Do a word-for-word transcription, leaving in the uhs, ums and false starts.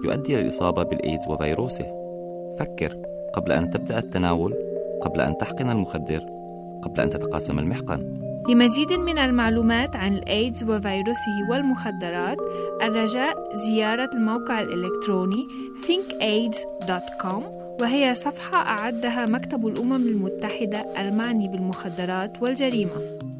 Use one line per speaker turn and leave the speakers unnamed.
يؤدي للإصابة بالإيدز وفيروسه. فكر قبل أن تبدأ التناول، قبل أن تحقن المخدر، قبل أن تتقاسم المحقن.
لمزيد من المعلومات عن الإيدز وفيروسه والمخدرات، الرجاء زيارة الموقع الإلكتروني think aids دوت كوم، وهي صفحة أعدها مكتب الأمم المتحدة المعني بالمخدرات والجريمة.